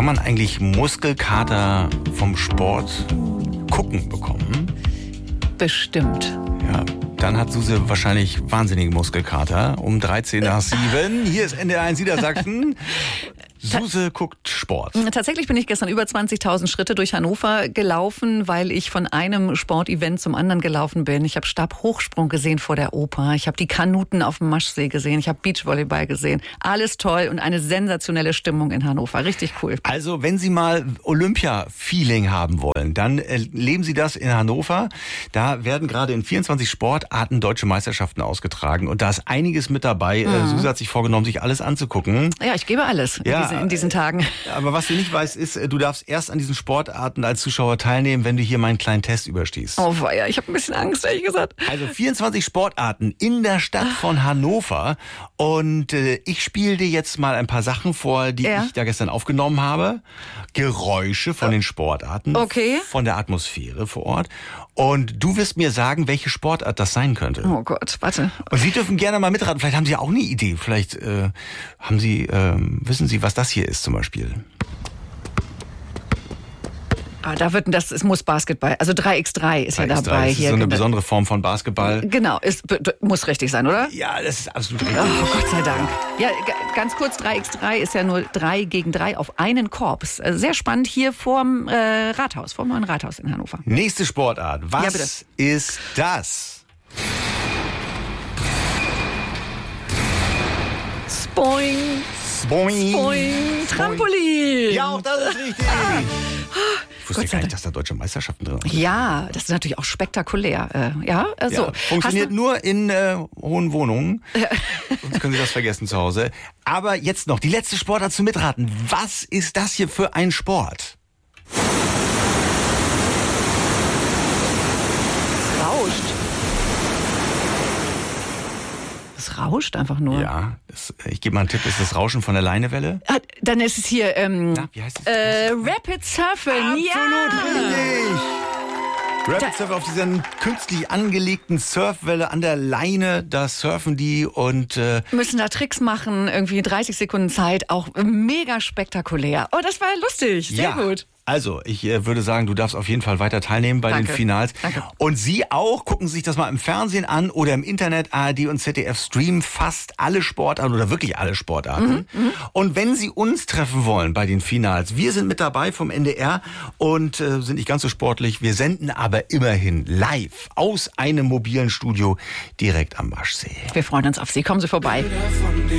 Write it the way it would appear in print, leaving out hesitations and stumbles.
Kann man eigentlich Muskelkater vom Sport gucken bekommen? Bestimmt. Ja, dann hat Suse wahrscheinlich wahnsinnige Muskelkater. Um 7:13. Hier ist NDR1 Niedersachsen. Suse guckt Sport. Tatsächlich bin ich gestern über 20.000 Schritte durch Hannover gelaufen, weil ich von einem Sportevent zum anderen gelaufen bin. Ich habe Stabhochsprung gesehen vor der Oper. Ich habe die Kanuten auf dem Maschsee gesehen. Ich habe Beachvolleyball gesehen. Alles toll und eine sensationelle Stimmung in Hannover. Richtig cool. Also, wenn Sie mal Olympia-Feeling haben wollen, dann leben Sie das in Hannover. Da werden gerade in 24 Sportarten deutsche Meisterschaften ausgetragen. Und da ist einiges mit dabei. Suse hat sich vorgenommen, sich alles anzugucken. Ja, ich gebe alles. Ja. In diesen Tagen. Aber was du nicht weißt, ist, du darfst erst an diesen Sportarten als Zuschauer teilnehmen, wenn du hier meinen kleinen Test überstehst. Oh weia, ich habe ein bisschen Angst, ehrlich gesagt. Also 24 Sportarten in der Stadt von Hannover. Und ich spiele dir jetzt mal ein paar Sachen vor, die ich da gestern aufgenommen habe. Geräusche von den Sportarten, von der Atmosphäre vor Ort. Und du wirst mir sagen, welche Sportart das sein könnte. Oh Gott, warte. Und Sie dürfen gerne mal mitraten. Vielleicht haben Sie ja auch eine Idee. Vielleicht wissen Sie, was das hier ist zum Beispiel. Es muss Basketball. Also 3x3 ist 3x3 ja dabei. Das ist hier so eine besondere Form von Basketball. Genau, muss richtig sein, oder? Ja, das ist absolut richtig. Oh, Gott sei Dank. Ja, ganz kurz, 3x3 ist ja nur 3 gegen 3 auf einen Korb. Sehr spannend hier vorm Rathaus, vorm neuen Rathaus in Hannover. Nächste Sportart. Was ist das? Boing. Boing. Boing. Trampolin. Ja, auch das ist richtig. Ich wusste gar nicht, dass da deutsche Meisterschaften drin sind. Ja, das ist natürlich auch spektakulär. Funktioniert nur in hohen Wohnungen. Sonst können Sie das vergessen zu Hause. Aber jetzt noch die letzte Sportart zum Mitraten. Was ist das hier für ein Sport? Es rauscht. Es rauscht einfach nur. Ja, ich gebe mal einen Tipp. Ist das Rauschen von der Leinewelle? Dann ist es hier wie heißt das? Rapid Surfen. Absolut richtig. Rapid Surfen auf dieser künstlich angelegten Surfwelle an der Leine. Da surfen die und müssen da Tricks machen. Irgendwie 30 Sekunden Zeit. Auch mega spektakulär. Oh, das war lustig. Sehr gut. Also, ich würde sagen, du darfst auf jeden Fall weiter teilnehmen bei den Finals. Danke. Und Sie auch, gucken Sie sich das mal im Fernsehen an oder im Internet. ARD und ZDF streamen fast alle Sportarten oder wirklich alle Sportarten. Und wenn Sie uns treffen wollen bei den Finals, wir sind mit dabei vom NDR und sind nicht ganz so sportlich. Wir senden aber immerhin live aus einem mobilen Studio direkt am Maschsee. Wir freuen uns auf Sie. Kommen Sie vorbei.